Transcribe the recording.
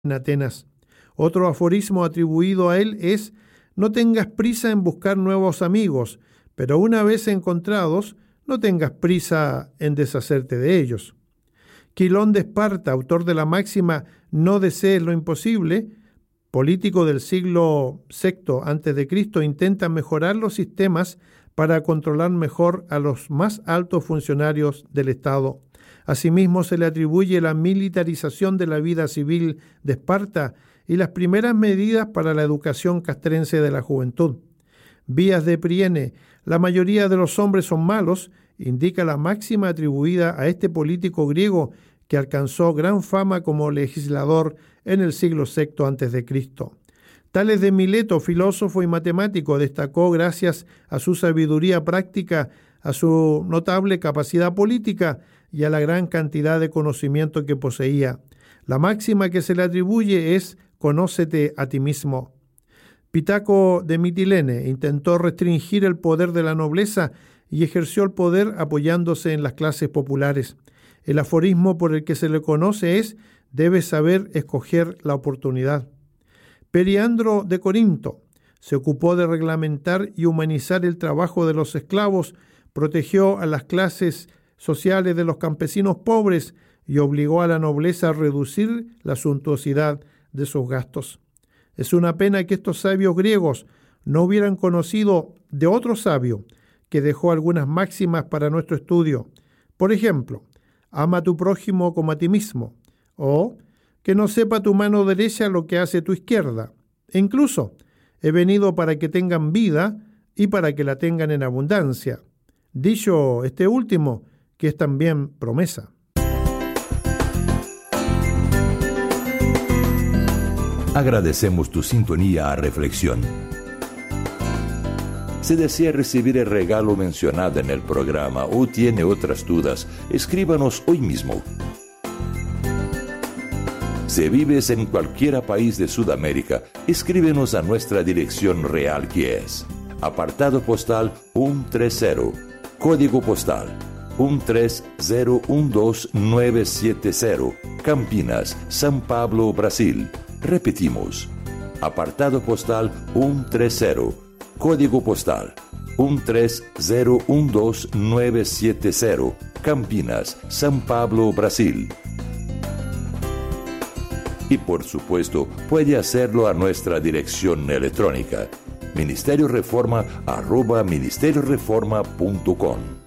en Atenas. Otro aforismo atribuido a él es: no tengas prisa en buscar nuevos amigos, pero una vez encontrados, no tengas prisa en deshacerte de ellos. Quilón de Esparta, autor de la máxima no desees lo imposible, político del siglo VI a.C., intenta mejorar los sistemas para controlar mejor a los más altos funcionarios del Estado. Asimismo, se le atribuye la militarización de la vida civil de Esparta y las primeras medidas para la educación castrense de la juventud. Vías de Priene: la mayoría de los hombres son malos, indica la máxima atribuida a este político griego que alcanzó gran fama como legislador en el siglo VI a.C. Tales de Mileto, filósofo y matemático, destacó gracias a su sabiduría práctica, a su notable capacidad política y a la gran cantidad de conocimiento que poseía. La máxima que se le atribuye es: conócete a ti mismo. Pitaco de Mitilene intentó restringir el poder de la nobleza y ejerció el poder apoyándose en las clases populares. El aforismo por el que se le conoce es: debes saber escoger la oportunidad. Periandro de Corinto se ocupó de reglamentar y humanizar el trabajo de los esclavos, protegió a las clases sociales de los campesinos pobres y obligó a la nobleza a reducir la suntuosidad de sus gastos. Es una pena que estos sabios griegos no hubieran conocido de otro sabio que dejó algunas máximas para nuestro estudio. Por ejemplo, ama a tu prójimo como a ti mismo, o que no sepa tu mano derecha lo que hace tu izquierda. E incluso, he venido para que tengan vida y para que la tengan en abundancia. Dicho este último, que es también promesa. Agradecemos tu sintonía a Reflexión. Si desea recibir el regalo mencionado en el programa o tiene otras dudas, escríbanos hoy mismo. Si vives en cualquier país de Sudamérica, escríbenos a nuestra dirección real, que es apartado postal 130, código postal 13012970, Campinas, São Paulo, Brasil. Repetimos, apartado postal 130, código postal 13012970, Campinas, São Paulo, Brasil. Y por supuesto, puede hacerlo a nuestra dirección electrónica, ministerioreforma@ministerioreforma.com.